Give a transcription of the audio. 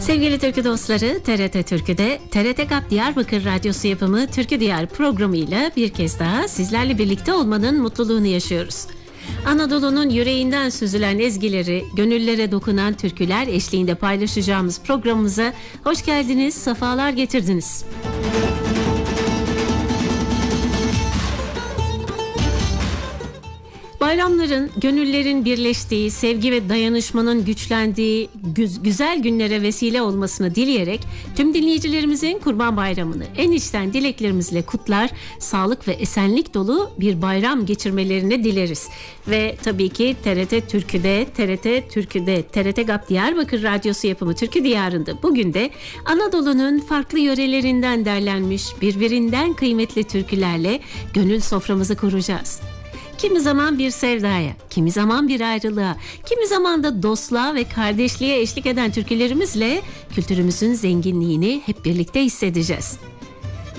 Sevgili türkü dostları, TRT Türkü'de TRT GAP Diyarbakır Radyosu yapımı Türkü Diyar programıyla bir kez daha sizlerle birlikte olmanın mutluluğunu yaşıyoruz. Anadolu'nun yüreğinden süzülen ezgileri, gönüllere dokunan türküler eşliğinde paylaşacağımız programımıza hoş geldiniz, sefalar getirdiniz. Bayramların, gönüllerin birleştiği, sevgi ve dayanışmanın güçlendiği güzel günlere vesile olmasını dileyerek tüm dinleyicilerimizin Kurban Bayramı'nı en içten dileklerimizle kutlar, sağlık ve esenlik dolu bir bayram geçirmelerini dileriz. Ve tabii ki TRT Türkü'de, TRT GAP Diyarbakır Radyosu yapımı Türkü Diyarı'nda bugün de Anadolu'nun farklı yörelerinden derlenmiş birbirinden kıymetli türkülerle gönül soframızı kuracağız. Kimi zaman bir sevdaya, kimi zaman bir ayrılığa, kimi zaman da dostluğa ve kardeşliğe eşlik eden türkülerimizle kültürümüzün zenginliğini hep birlikte hissedeceğiz.